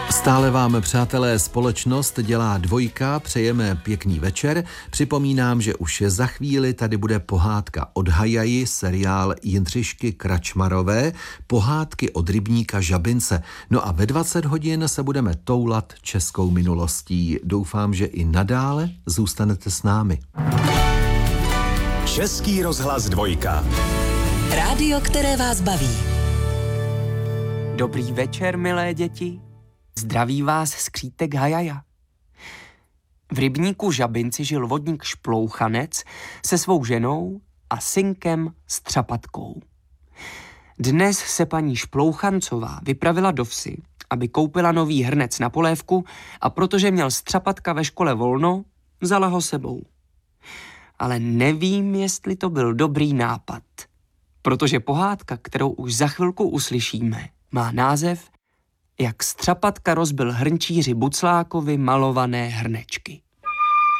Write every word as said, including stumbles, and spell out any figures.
Stále vám, přátelé, společnost dělá dvojka, přejeme pěkný večer. Připomínám, že už za chvíli tady bude pohádka od Hajaji, seriál Jindřišky Kračmarové, pohádky od rybníka Žabince. No a ve dvacet hodin se budeme toulat českou minulostí. Doufám, že i nadále zůstanete s námi. Český rozhlas dvojka. Rádio, které vás baví. Dobrý večer, milé děti. Zdraví vás skřítek Hajaja. V rybníku Žabinci žil vodník Šplouchanec se svou ženou a synkem Střapatkou. Dnes se paní Šplouchancová vypravila do vsi, aby koupila nový hrnec na polévku, a protože měl Střapatka ve škole volno, vzala ho sebou. Ale nevím, jestli to byl dobrý nápad, protože pohádka, kterou už za chvilku uslyšíme, má název Jak Střapatka rozbil hrnčíři Buclákovi malované hrnečky.